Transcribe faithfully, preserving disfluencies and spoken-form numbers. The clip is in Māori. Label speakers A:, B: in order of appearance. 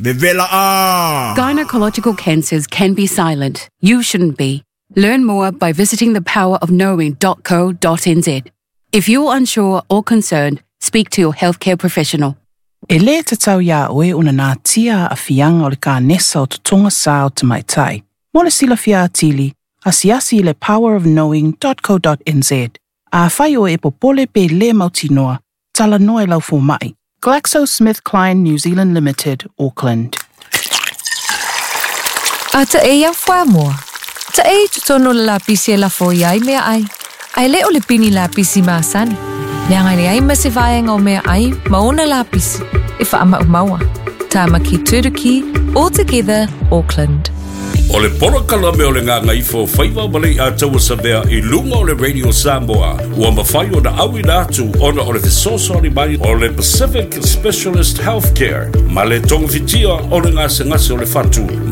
A: Vevela a.
B: Gynecological cancers can be silent. You shouldn't be. Learn more by visiting the power of knowing dot co dot n z. If you're unsure or concerned, speak to your healthcare professional.
C: E le te tau ia oe una nā tia a fianga o le ka nesa o tutunga sa o te maitai. Mo le sila fia atili, a siasi le power of knowing dot co dot n z. A whai o e popole pe le mautinoa, tala noe lau fu mai. GlaxoSmithKline New Zealand Limited, Auckland.
D: A ta e ia wha mua. Ta e tutono le lapisi e la fo iai mea ai. Ai le o le pini lapisi maasani. Leanga le ai mase vaenga o mea ai, maona lapisi. E wha ama umaua. Tāmaki Turuki, all together, Auckland.
E: O le porokala me o le ngā ngaifo whaiva malei a taua savea I lunga o le Radio Samoa. Ua mawhai o na awi nātu ona o le fesosori mai o le Pacific Specialist Healthcare. Ma le tonga fitia o le ngā se ngase o le fatu.